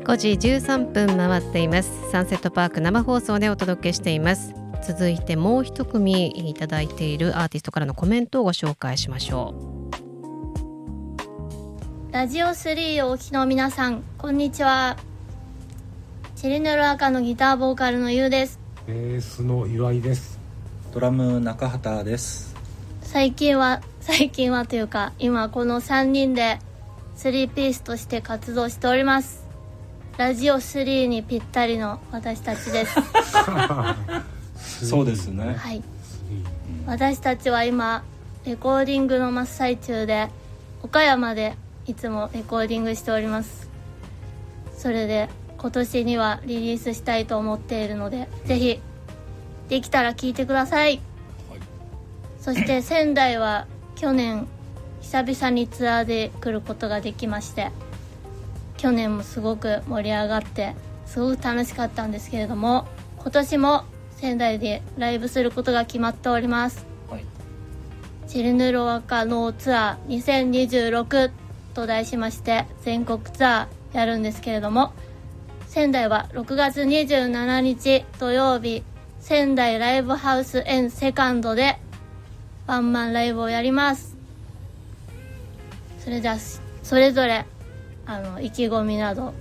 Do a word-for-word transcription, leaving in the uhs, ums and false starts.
ごじじゅうさんぷん回っています。サンセットパーク生放送でお届けしています。続いてもう一組いただいているアーティストからのコメントをご紹介しましょう。ラジオスリーをお聞きの皆さん、こんにちは。チェリヌル赤のギターボーカルのゆうです。 ベースの岩井です。 ドラム中畑です。 最近は最近はというか今このさんにんでスリーピースとして活動しております。ラジオスリーにぴったりの私たちですそうですね。 はい、私たちは今レコーディングの真っ最中で岡山でいつもレコーディングしております。それで今年にはリリースしたいと思っているので、ぜひできたら聴いてください、はい、そして仙台は去年久々にツアーで来ることができまして、去年もすごく盛り上がってすごく楽しかったんですけれども、今年も仙台でライブすることが決まっております、はい、チェルヌロアカのツアーにせんにじゅうろくと題しまして全国ツアーやるんですけれども、仙台はろくがつにじゅうしちにち土曜日、仙台ライブハウスエンセカンドでワンマンライブをやります。それじゃあそれぞれあの意気込みなど